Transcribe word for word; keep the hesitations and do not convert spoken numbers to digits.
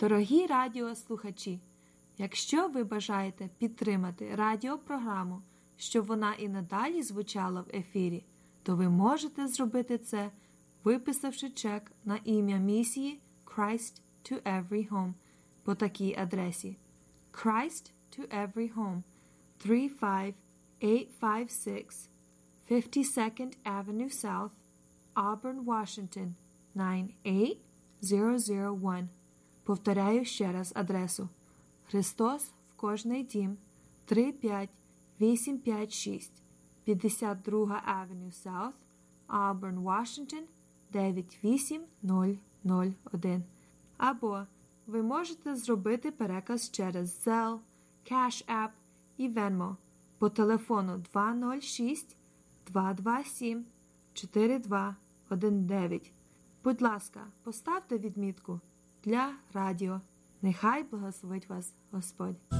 Дорогі радіослухачі, якщо ви бажаєте підтримати радіопрограму, щоб вона і надалі звучала в ефірі, то ви можете зробити це, виписавши чек на ім'я місії Christ to Every Home по такій адресі: Christ to Every Home, thirty-five eight fifty-six fifty-second Avenue South, Auburn, Washington, nine eight zero zero one. Повторяю ще раз адресу: Христос в кожний дім, три п'ять вісім п'ять шість, п'ятдесят друга Avenue South, Auburn, Washington, дев'ять вісім нуль нуль один. Або ви можете зробити переказ через Zelle, Cash App і Venmo по телефону два нуль шість два два сім чотири два один дев'ять. Будь ласка, поставте відмітку «Для радіо». Нехай благословить вас Господь.